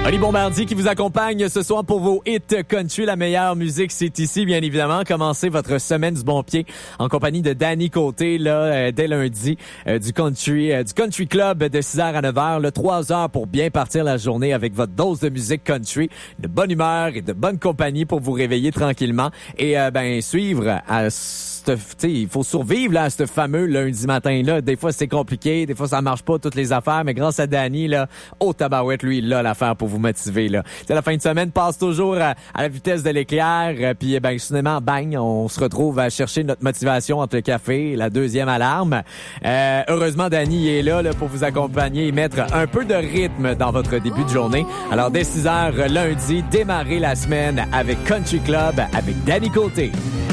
Oli Bombardier qui vous accompagne ce soir pour vos hits country. La meilleure musique, c'est ici, bien évidemment. Commencez votre semaine du bon pied en compagnie de Danny Côté, là, dès lundi, du Country Club de 6h à 9h, là, 3 heures pour bien partir la journée avec votre dose de musique country, de bonne humeur et de bonne compagnie pour vous réveiller tranquillement et, suivre à il faut survivre là, à ce fameux lundi matin-là. Des fois, c'est compliqué. Des fois, ça marche pas, toutes les affaires. Mais grâce à Danny, là, tabarouette, lui, il a l'affaire pour vous motiver. Là. La fin de semaine passe toujours à la vitesse de l'éclair. Puis, soudainement, bang, on se retrouve à chercher notre motivation entre le café et la deuxième alarme. Heureusement, Danny est là pour vous accompagner et mettre un peu de rythme dans votre début de journée. Alors, dès 6h lundi, démarrez la semaine avec Country Club avec Danny Côté.